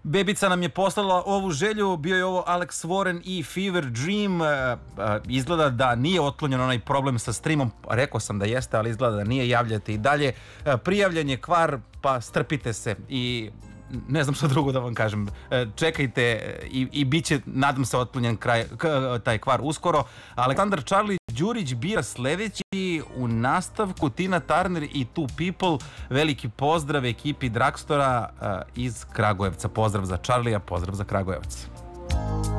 Bebica nam je poslala ovu želju, bio je ovo Alex Warren i Fever Dream. Izgleda da nije otklonjen onaj problem sa streamom, rekao sam da jeste, ali izgleda da nije, javljate i dalje. Prijavljen je kvar, pa strpite se i ne znam što drugo da vam kažem. Čekajte i bit će, nadam se, otklonjen taj kvar uskoro. Aleksandar Čarli Đurić bira sledeći, u nastavku Tina Turner i Two People. Veliki pozdrav ekipi Dragstora iz Kragujevca. Pozdrav za Čarlija, pozdrav za Kragujevac.